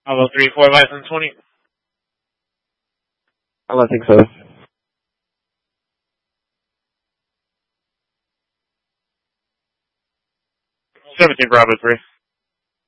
Bravo 3-4 license 20. I don't think so. 17 Bravo 3.